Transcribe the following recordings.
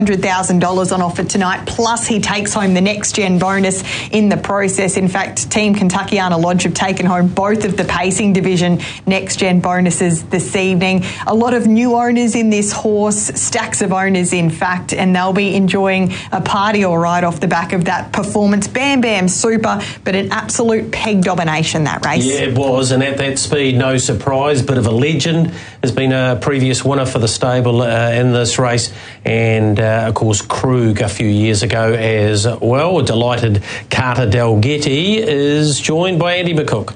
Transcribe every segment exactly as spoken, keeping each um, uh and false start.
one hundred thousand dollars on offer tonight, plus he takes home the next gen bonus in the process. In fact, Team Kentuckiana Lodge have taken home both of the pacing division next gen bonuses this evening. A lot of new owners in this horse, stacks of owners in fact, and they'll be enjoying a party all right off the back of that performance. Bam Bam Super, but an absolute peg domination, that race. Yeah, it was, and at that speed, no surprise. Bit of a legend. Has been a previous winner for the stable uh, in this race, and uh, of course Krug a few years ago as well. A delighted Carter Dalgetty is joined by Andy McCook.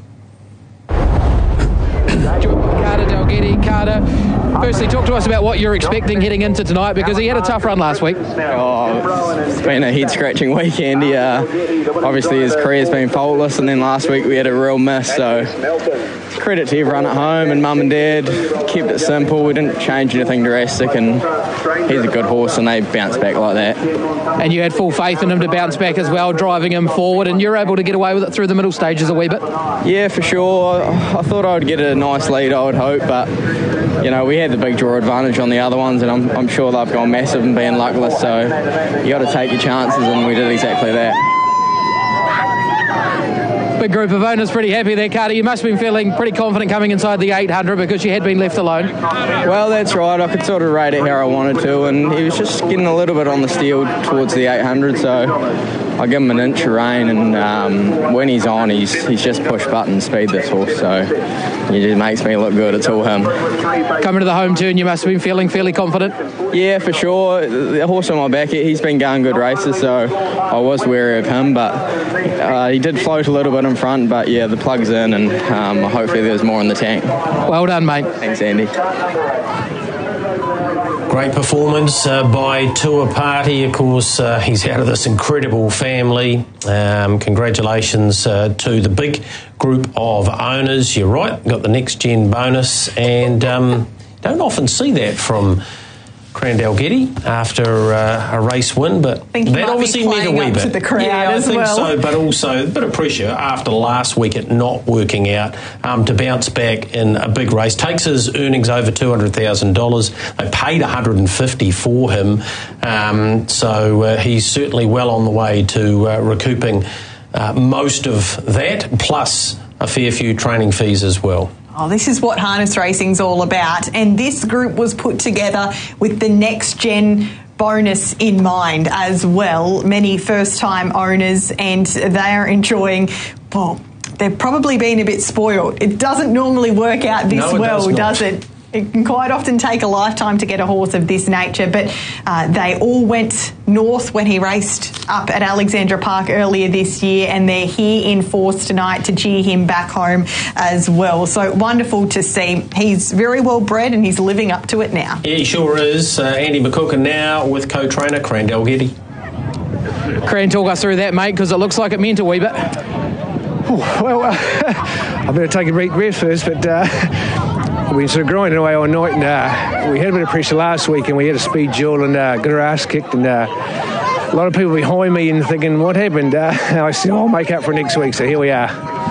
Carter Dalgetty. Carter, firstly, talk to us about what you're expecting heading into tonight, because he had a tough run last week. Oh, it's been a head-scratching weekend. He, uh, obviously his career's been faultless, and then last week we had a real miss, so credit to everyone at home and mum and dad. Kept it simple, we didn't change anything drastic, and he's a good horse and they bounce back like that. And you had full faith in him to bounce back as well, driving him forward, and you're able to get away with it through the middle stages a wee bit. Yeah, for sure. I thought I would get a nice lead, I would hope, but you know, we had the big draw advantage on the other ones, and I'm, I'm sure they've gone massive and being luckless, so you got to take your chances, and we did exactly that. Big group of owners pretty happy there, Carter. You must have been feeling pretty confident coming inside the eight hundred because you had been left alone. Well, that's right. I could sort of rate it how I wanted to, and he was just getting a little bit on the steel towards the eight hundred, so I give him an inch of rain, and um, when he's on, he's he's just push button speed, this horse, so it just makes me look good. It's all him. Coming to the home turn, you must have been feeling fairly confident. Yeah, for sure. The horse on my back, he's been going good races, so I was wary of him, but uh, he did float a little bit in front, but yeah, the plug's in, and um, hopefully there's more in the tank. Well done, mate. Thanks, Andy. Great performance uh, by Tua Party. Of course, uh, he's out of this incredible family. Um, congratulations uh, to the big group of owners. You're right, got the next gen bonus, and um, don't often see that from Dalgetty after uh, a race win, but that obviously meant a wee bit. To the crowd yeah, I as think well. so, but also a bit of pressure after last week it not working out um, to bounce back in a big race. Takes his earnings over two hundred thousand dollars. They paid one hundred fifty for him, um, so uh, he's certainly well on the way to uh, recouping uh, most of that, plus a fair few training fees as well. Oh, this is what harness racing's all about. And this group was put together with the next gen bonus in mind as well. Many first-time owners, and they are enjoying, well, they've probably been a bit spoiled. It doesn't normally work out this no, it well, does, does it? It can quite often take a lifetime to get a horse of this nature, but uh, they all went north when he raced up at Alexandra Park earlier this year, and they're here in force tonight to cheer him back home as well. So wonderful to see. He's very well bred and he's living up to it now. Yeah, he sure is. Uh, Andy McCook, and now with co-trainer Cran Dalgetty. Cran, talk us through that, mate, because it looks like it meant a wee bit. Oh, well, uh, I better take a deep breath first, but uh, we sort of grinding away all night, and uh, we had a bit of pressure last week, and we had a speed duel and uh, got our ass kicked, and uh, a lot of people behind me and thinking, what happened? Uh, I said, I'll make up for it next week, so here we are.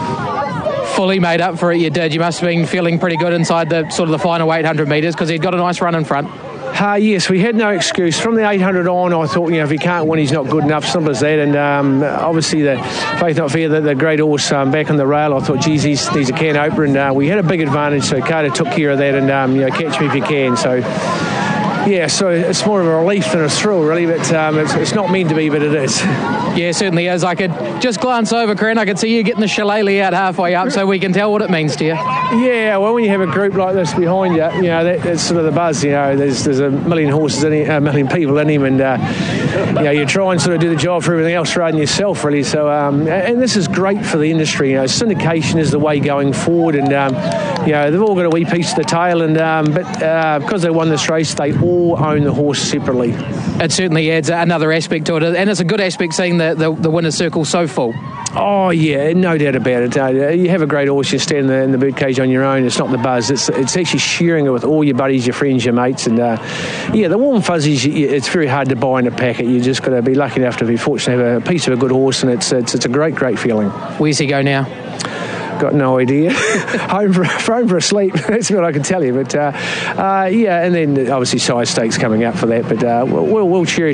Fully made up for it, you did. You must have been feeling pretty good inside the sort of the final eight hundred metres, because he'd got a nice run in front. Uh, yes, we had no excuse. From the eight hundred on, I thought, you know, if he can't win, he's not good enough. Simple as that. And um, obviously, the Faith Not Fair, the, the great horse um, back on the rail, I thought, geez, he needs a can opener. And uh, we had a big advantage, so Carter took care of that. And, um, you know, catch me if you can. So, yeah, so it's more of a relief than a thrill, really. But um, it's, it's not meant to be, but it is. Yeah, certainly is. I could just glance over, Corinne. I could see you getting the shillelagh out halfway up, so we can tell what it means to you. Yeah, well, when you have a group like this behind you, you know, that, that's sort of the buzz. You know, there's there's a million horses in him, a million people in him, and uh, you know, you try and sort of do the job for everything else rather than yourself, really. So, um, and this is great for the industry. You know, syndication is the way going forward, and um, you know, they've all got a wee piece of the tail, and um, but uh, because they won this race, they all own the horse separately. It certainly adds another aspect to it, and it's a good aspect seeing the, the, the winner's circle so full. Oh, yeah, no doubt about it. Uh, you have a great horse, you stand in the, in the birdcage on your own, it's not the buzz, it's it's actually sharing it with all your buddies, your friends, your mates, and uh, yeah, the warm fuzzies, you, it's very hard to buy in a packet. You just got to be lucky enough to be fortunate to have a piece of a good horse, and it's it's, it's a great, great feeling. Where's he go now? got no idea. home, for, home for a sleep, that's what I can tell you. But uh, uh, yeah, and then obviously size stakes coming up for that. But uh, we'll, we'll cherish